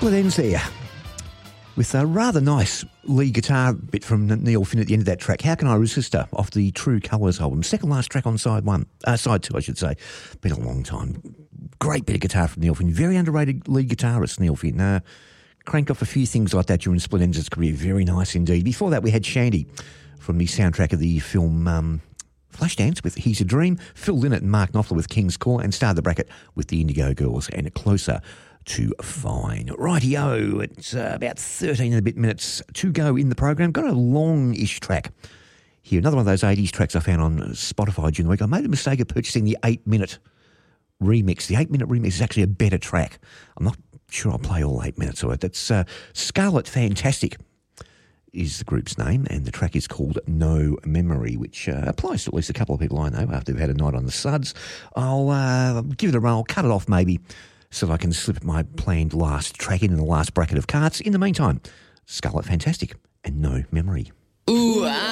Split Ends there with a rather nice lead guitar bit from Neil Finn at the end of that track. How Can I Resist Her off the True Colours album. Second last track on side two, I should say. Been a long time. Great bit of guitar from Neil Finn. Very underrated lead guitarist, Neil Finn. Cranked off a few things like that during Split Ends' career. Very nice indeed. Before that, we had Shandy from the soundtrack of the film Flashdance with He's a Dream. Phil Lynott and Mark Knopfler with King's Call, and started the bracket with the Indigo Girls and Closer to Fine. Rightio, it's about 13 and a bit minutes to go in the program. Got a long-ish track here. Another one of those 80s tracks I found on Spotify during the week. I made the mistake of purchasing the 8-minute remix. The 8-minute remix is actually a better track. I'm not sure I'll play all 8 minutes of it. That's Scarlet Fantastic is the group's name, and the track is called No Memory, which applies to at least a couple of people I know after they've had a night on the suds. I'll give it a run. I'll cut it off maybe so that I can slip my planned last track in the last bracket of cards. In the meantime, Scarlet Fantastic and No Memory. Ooh,